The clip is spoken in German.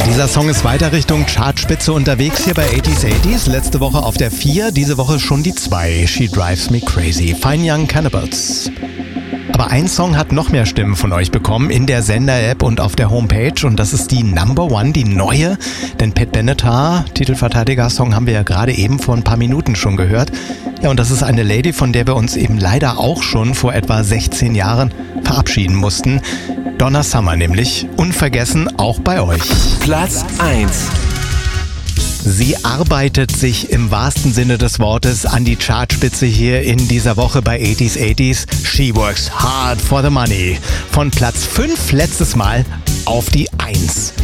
Dieser Song ist weiter Richtung Chartspitze unterwegs hier bei 80s. Letzte Woche auf der 4, diese Woche schon die 2. She Drives Me Crazy. Fine Young Cannibals. Aber ein Song hat noch mehr Stimmen von euch bekommen in der Sender-App und auf der Homepage. Und das ist die Number One, die neue. Denn Pat Benatar, Titelverteidiger-Song, haben wir ja gerade eben vor ein paar Minuten schon gehört. Ja, und das ist eine Lady, von der wir uns eben leider auch schon vor etwa 16 Jahren verabschieden mussten. Donna Summer nämlich. Unvergessen auch bei euch. Platz 1. Sie arbeitet sich im wahrsten Sinne des Wortes an die Chartspitze hier in dieser Woche bei 80s. She works hard for the money. Von Platz 5 letztes Mal auf die 1.